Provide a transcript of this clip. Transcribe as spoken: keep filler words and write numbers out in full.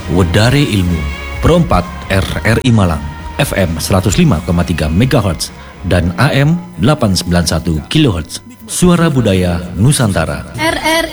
Wedare Ilmu, Perempat R R I Malang, F M seratus lima koma tiga megahertz dan A M delapan ratus sembilan puluh satu kilohertz. Suara Budaya Nusantara. R R